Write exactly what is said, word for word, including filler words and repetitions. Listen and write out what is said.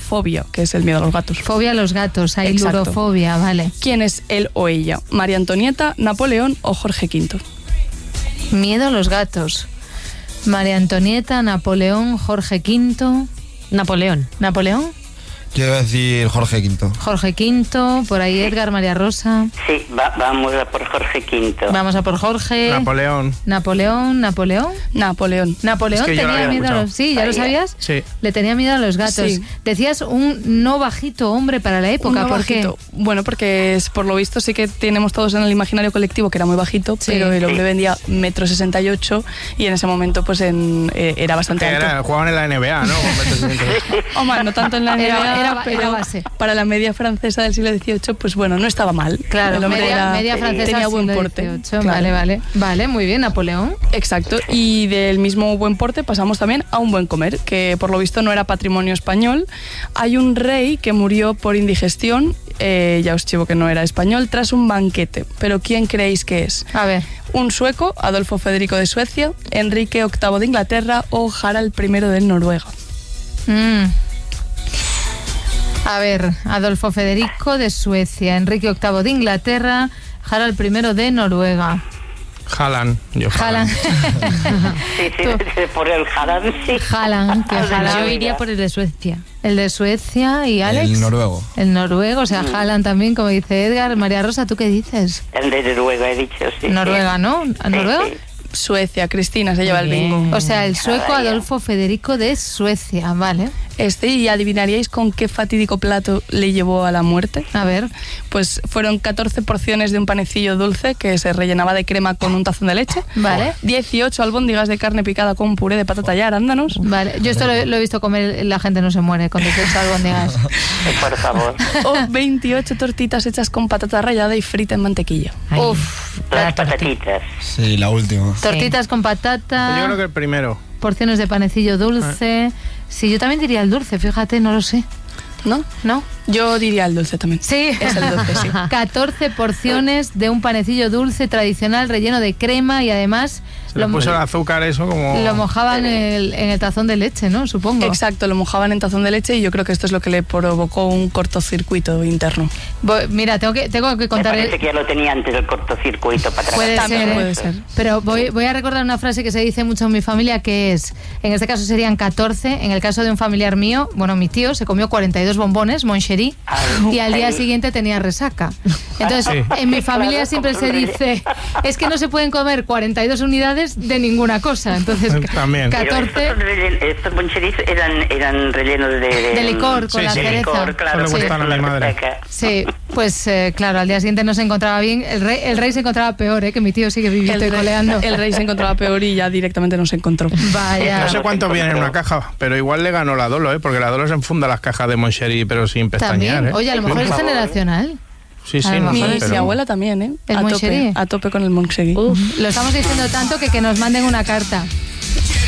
ailurofobia, que es el miedo a los gatos. Fobia a los gatos, ailurofobia, vale. ¿Quién es él o ella? ¿María Antonieta, Napoleón o Jorge quinto? Miedo a los gatos. María Antonieta, Napoleón, Jorge quinto. Napoleón. ¿Napoleón? Quiero decir Jorge quinto. Jorge quinto, por ahí Edgar, María Rosa. Sí, va, vamos a por Jorge quinto. Vamos a por Jorge. Napoleón. Napoleón, Napoleón. Napoleón. Napoleón Es que yo lo tenía había miedo a los... Sí, ¿ya lo sabías? Sí. Le tenía miedo a los gatos. Sí. Decías un no bajito hombre para la época, Un no ¿por bajito. qué? Bueno, porque es, por lo visto sí que tenemos todos en el imaginario colectivo que era muy bajito, Sí. pero el hombre Sí. vendía metro sesenta y ocho y en ese momento pues en, eh, era bastante alto. Era, jugaban en la N B A, ¿no? O más, no tanto en la N B A, Era- era- pero era base. para la media francesa del siglo dieciocho, pues bueno, no estaba mal. Claro, El hombre media, era- media francesa tenía buen siglo porte. dieciocho. Claro. Vale, vale. Vale, muy bien, Napoleón. Exacto, y del mismo buen porte pasamos también a un buen comer, que por lo visto no era patrimonio español. Hay un rey que murió por indigestión, eh, ya os chivo que no era español, tras un banquete. Pero ¿quién creéis que es? A ver. Un sueco, Adolfo Federico de Suecia, Enrique octavo de Inglaterra o Harald primero de Noruega. Mm. A ver, Adolfo Federico de Suecia, Enrique octavo de Inglaterra, Harald primero de Noruega. Haaland. Yo Haaland. Sí, sí, por el Haaland, sí. Haaland, que Haaland. Yo iría por el de Suecia. El de Suecia y Alex. El noruego. El noruego, o sea, Haaland también, como dice Edgar. María Rosa, ¿tú qué dices? El de Noruega he dicho, sí. Noruega, ¿no? ¿A Noruega? Sí, sí. Suecia, Cristina se lleva el Bien. bingo. O sea, el sueco Vaya. Adolfo Federico de Suecia, vale. Este, ¿y adivinaríais con qué fatídico plato le llevó a la muerte? A ver. Pues fueron catorce porciones de un panecillo dulce que se rellenaba de crema con un tazón de leche. Vale. dieciocho albóndigas de carne picada con puré de patata y arándanos. Vale, yo esto lo, lo he visto comer, la gente no se muere con dieciocho albóndigas. Sí, por favor. O veintiocho tortitas hechas con patata rallada y frita en mantequilla. Ay, Uf, cada Las tortilla. patatitas. Sí, la última. tortitas con patata, Yo creo que el primero. porciones de panecillo dulce. Sí, yo también diría el dulce, fíjate, no lo sé. ¿No? ¿No? Yo diría el dulce también. Sí. Es el dulce, sí. catorce porciones de un panecillo dulce tradicional relleno de crema y además Se le lo, puso el azúcar, eso como. lo mojaban en el, en el tazón de leche, ¿no? Supongo. Exacto, lo mojaban en tazón de leche y yo creo que esto es lo que le provocó un cortocircuito interno. Voy- mira, tengo que, tengo que Me contar... parece que ya lo tenía antes el cortocircuito para Puede tratar. ser, También ¿eh? puede ser. Pero voy, voy a recordar una frase que se dice mucho en mi familia, que es, en este caso serían catorce, en el caso de un familiar mío, bueno, mi tío se comió cuarenta y dos bombones, Moncherí, y al día Ay. siguiente tenía resaca. Entonces, Sí. en mi familia Claro, siempre como se un dice, es que no se pueden comer cuarenta y dos unidades de ninguna cosa. Entonces, También. Pero catorce estos, rellen- estos moncheris eran, eran rellenos de, de, de licor con Sí, la sí. cereza. licor, claro. Eso le por gustan eso a mi la madre. resaca. Sí, pues eh, claro, al día siguiente no se encontraba bien. El rey, el rey se encontraba peor, ¿eh? Que mi tío sigue viviendo y rey, coleando. el rey se encontraba peor y ya directamente no se encontró. Vaya. No sé cuánto viene en una caja, pero igual le ganó la Dolo, ¿eh? Porque la Dolo se enfunda las cajas de Moncherí, pero sin pestañear, También. ¿eh? Oye, a lo Por mejor es favor. generacional. Sí, sí, a lo no Mi, mejor sé, es- mi pero... abuela también, ¿eh? ¿El a Moncherí? tope, a tope con el Moncherí. Lo estamos diciendo tanto que que nos manden una carta.